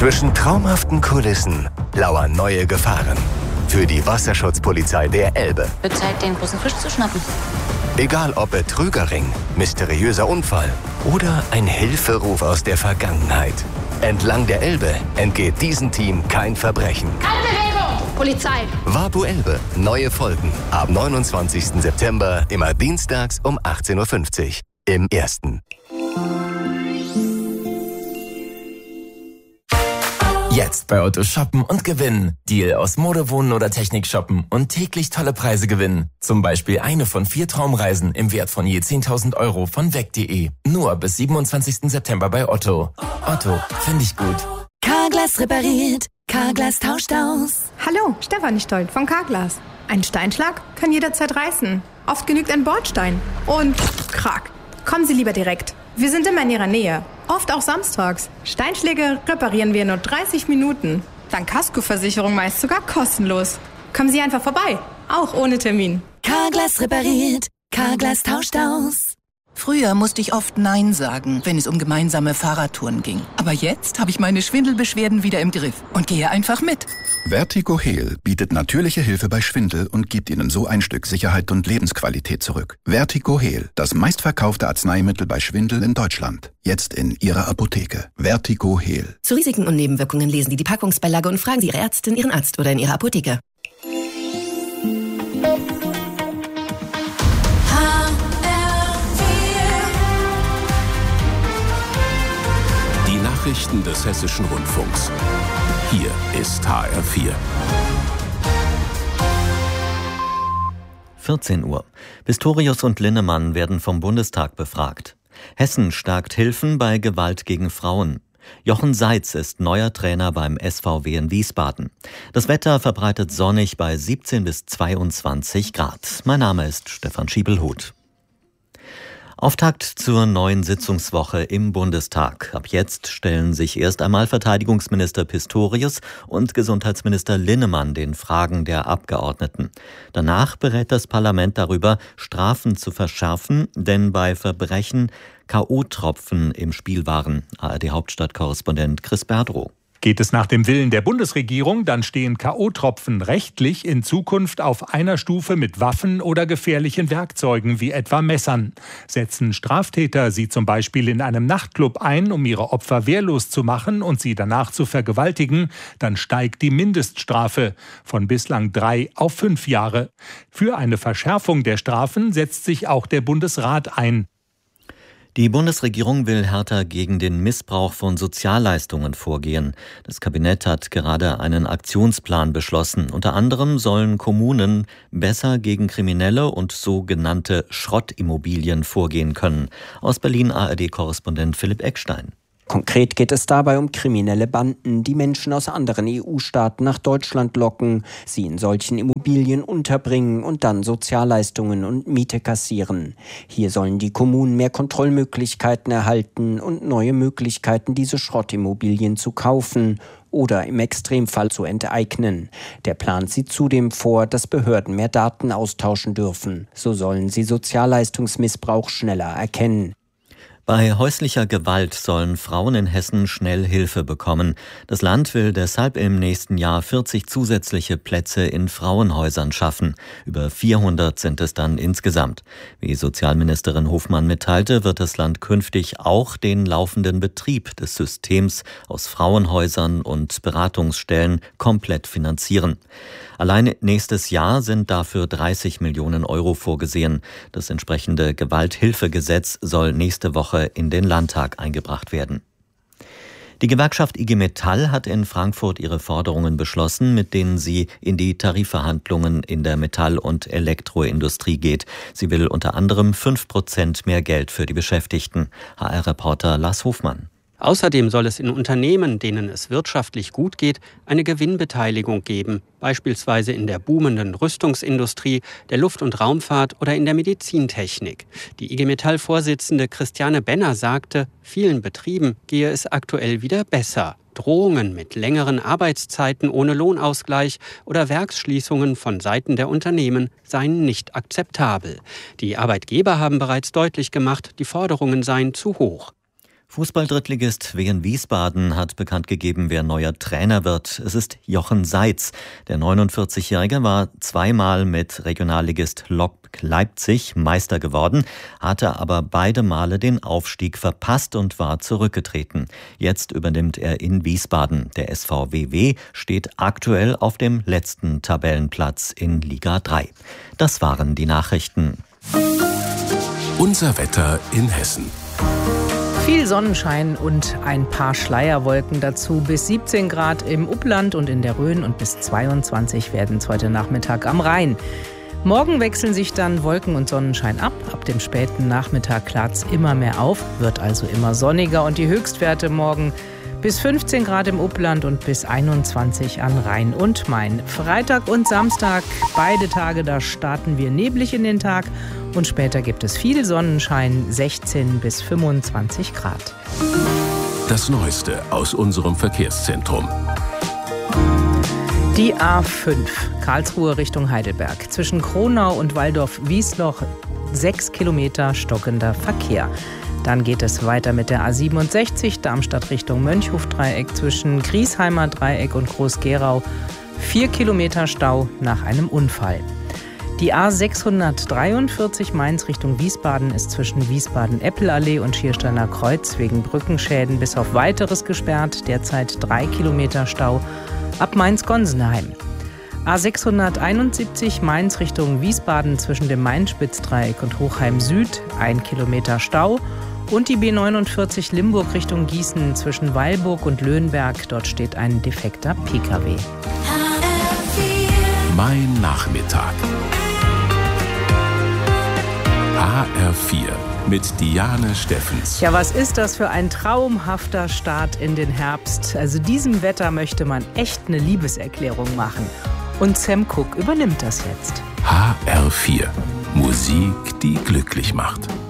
Zwischen traumhaften Kulissen lauern neue Gefahren. Für die Wasserschutzpolizei der Elbe. Wird Zeit, den großen Fisch zu schnappen. Egal ob Betrügerring, mysteriöser Unfall oder ein Hilferuf aus der Vergangenheit. Entlang der Elbe entgeht diesem Team kein Verbrechen. Keine Bewegung! Polizei! Wabu Elbe. Neue Folgen. Ab 29. September, immer dienstags um 18.50 Uhr. Im Ersten. Jetzt bei Otto shoppen und gewinnen. Deal aus Mode, Wohnen oder Technik shoppen und täglich tolle Preise gewinnen. Zum Beispiel eine von 4 Traumreisen im Wert von je 10.000 Euro von weg.de. Nur bis 27. September bei Otto. Otto, finde ich gut. Carglass repariert. Carglass tauscht aus. Hallo, Stefanie Stolt von Carglass. Ein Steinschlag kann jederzeit reißen. Oft genügt ein Bordstein. Und krack. Kommen Sie lieber direkt. Wir sind immer in Ihrer Nähe. Oft auch samstags. Steinschläge reparieren wir in nur 30 Minuten. Dank Kaskoversicherung meist sogar kostenlos. Kommen Sie einfach vorbei. Auch ohne Termin. Carglass repariert. Carglass tauscht aus. Früher musste ich oft Nein sagen, wenn es um gemeinsame Fahrradtouren ging. Aber jetzt habe ich meine Schwindelbeschwerden wieder im Griff und gehe einfach mit. VertigoHeal bietet natürliche Hilfe bei Schwindel und gibt Ihnen so ein Stück Sicherheit und Lebensqualität zurück. VertigoHeal, das meistverkaufte Arzneimittel bei Schwindel in Deutschland. Jetzt in Ihrer Apotheke. VertigoHeal. Zu Risiken und Nebenwirkungen lesen Sie die Packungsbeilage und fragen Sie Ihre Ärztin, Ihren Arzt oder in Ihrer Apotheke. Die Nachrichten des Hessischen Rundfunks. Hier ist HR4. 14 Uhr. Pistorius und Linnemann werden vom Bundestag befragt. Hessen stärkt Hilfen bei Gewalt gegen Frauen. Jochen Seitz ist neuer Trainer beim SVW in Wiesbaden. Das Wetter verbreitet sonnig bei 17 bis 22 Grad. Mein Name ist Stefan Schiebelhuth. Auftakt zur neuen Sitzungswoche im Bundestag. Ab jetzt stellen sich erst einmal Verteidigungsminister Pistorius und Gesundheitsminister Linnemann den Fragen der Abgeordneten. Danach berät das Parlament darüber, Strafen zu verschärfen, denn bei Verbrechen K.O.-Tropfen im Spiel waren. ARD-Hauptstadtkorrespondent Chris Berdrow. Geht es nach dem Willen der Bundesregierung, dann stehen K.O.-Tropfen rechtlich in Zukunft auf einer Stufe mit Waffen oder gefährlichen Werkzeugen wie etwa Messern. Setzen Straftäter sie zum Beispiel in einem Nachtclub ein, um ihre Opfer wehrlos zu machen und sie danach zu vergewaltigen, dann steigt die Mindeststrafe von bislang 3 auf 5 Jahre. Für eine Verschärfung der Strafen setzt sich auch der Bundesrat ein. Die Bundesregierung will härter gegen den Missbrauch von Sozialleistungen vorgehen. Das Kabinett hat gerade einen Aktionsplan beschlossen. Unter anderem sollen Kommunen besser gegen kriminelle und sogenannte Schrottimmobilien vorgehen können. Aus Berlin ARD-Korrespondent Philipp Eckstein. Konkret geht es dabei um kriminelle Banden, die Menschen aus anderen EU-Staaten nach Deutschland locken, sie in solchen Immobilien unterbringen und dann Sozialleistungen und Miete kassieren. Hier sollen die Kommunen mehr Kontrollmöglichkeiten erhalten und neue Möglichkeiten, diese Schrottimmobilien zu kaufen oder im Extremfall zu enteignen. Der Plan sieht zudem vor, dass Behörden mehr Daten austauschen dürfen. So sollen sie Sozialleistungsmissbrauch schneller erkennen. Bei häuslicher Gewalt sollen Frauen in Hessen schnell Hilfe bekommen. Das Land will deshalb im nächsten Jahr 40 zusätzliche Plätze in Frauenhäusern schaffen. Über 400 sind es dann insgesamt. Wie Sozialministerin Hofmann mitteilte, wird das Land künftig auch den laufenden Betrieb des Systems aus Frauenhäusern und Beratungsstellen komplett finanzieren. Allein nächstes Jahr sind dafür 30 Millionen Euro vorgesehen. Das entsprechende Gewalthilfegesetz soll nächste Woche in den Landtag eingebracht werden. Die Gewerkschaft IG Metall hat in Frankfurt ihre Forderungen beschlossen, mit denen sie in die Tarifverhandlungen in der Metall- und Elektroindustrie geht. Sie will unter anderem 5% mehr Geld für die Beschäftigten. HR-Reporter Lars Hofmann. Außerdem soll es in Unternehmen, denen es wirtschaftlich gut geht, eine Gewinnbeteiligung geben, beispielsweise in der boomenden Rüstungsindustrie, der Luft- und Raumfahrt oder in der Medizintechnik. Die IG Metall-Vorsitzende Christiane Benner sagte, vielen Betrieben gehe es aktuell wieder besser. Drohungen mit längeren Arbeitszeiten ohne Lohnausgleich oder Werksschließungen von Seiten der Unternehmen seien nicht akzeptabel. Die Arbeitgeber haben bereits deutlich gemacht, die Forderungen seien zu hoch. Fußball-Drittligist Wien Wiesbaden hat bekannt gegeben, wer neuer Trainer wird. Es ist Jochen Seitz. Der 49-Jährige war zweimal mit Regionalligist Lok Leipzig Meister geworden, hatte aber beide Male den Aufstieg verpasst und war zurückgetreten. Jetzt übernimmt er in Wiesbaden. Der SVWW steht aktuell auf dem letzten Tabellenplatz in Liga 3. Das waren die Nachrichten. Unser Wetter in Hessen. Viel Sonnenschein und ein paar Schleierwolken dazu. Bis 17 Grad im Upland und in der Rhön und bis 22 werden es heute Nachmittag am Rhein. Morgen wechseln sich dann Wolken und Sonnenschein ab. Ab dem späten Nachmittag klart's immer mehr auf, wird also immer sonniger und die Höchstwerte morgen bis 15 Grad im Upland und bis 21 an Rhein und Main. Freitag und Samstag, beide Tage, da starten wir neblig in den Tag und später gibt es viel Sonnenschein, 16 bis 25 Grad. Das Neueste aus unserem Verkehrszentrum. Die A5, Karlsruhe Richtung Heidelberg. Zwischen Kronau und Waldorf-Wiesloch 6 Kilometer stockender Verkehr. Dann geht es weiter mit der A67, Darmstadt Richtung Mönchhof-Dreieck zwischen Griesheimer Dreieck und Groß-Gerau. 4 Kilometer Stau nach einem Unfall. Die A643 Mainz Richtung Wiesbaden ist zwischen Wiesbaden-Eppelallee und Schiersteiner Kreuz wegen Brückenschäden bis auf Weiteres gesperrt. Derzeit 3 Kilometer Stau ab Mainz-Gonsenheim. A671 Mainz Richtung Wiesbaden zwischen dem Main-Spitz-Dreieck und Hochheim Süd, 1 Kilometer Stau. Und die B49 Limburg Richtung Gießen zwischen Weilburg und Löhnberg, dort steht ein defekter Pkw. Mein Nachmittag. HR4 mit Diane Steffens. Ja, was ist das für ein traumhafter Start in den Herbst? Also diesem Wetter möchte man echt eine Liebeserklärung machen. Und Sam Cooke übernimmt das jetzt. HR4. Musik, die glücklich macht.